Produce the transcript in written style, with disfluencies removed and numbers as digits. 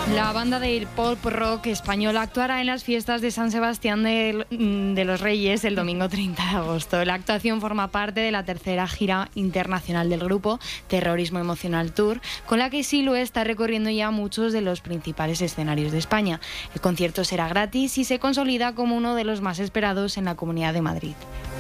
La banda del pop rock española actuará en las fiestas de San Sebastián de los Reyes el domingo 30 de agosto. La actuación forma parte de la tercera gira internacional del grupo, Terrorismo Emocional Tour, con la que Silué está recorriendo ya muchos de los principales escenarios de España. El concierto será gratis y se consolida como uno de los más esperados en la Comunidad de Madrid.